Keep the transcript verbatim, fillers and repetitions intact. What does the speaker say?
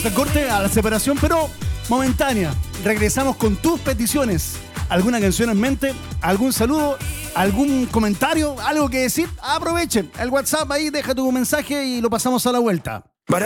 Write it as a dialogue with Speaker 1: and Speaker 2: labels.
Speaker 1: al corte, a la separación, pero momentánea. Regresamos con tus peticiones. ¿Alguna canción en mente? ¿Algún saludo? ¿Algún comentario? ¿Algo que decir? Aprovechen el WhatsApp ahí, deja tu mensaje y lo pasamos a la vuelta.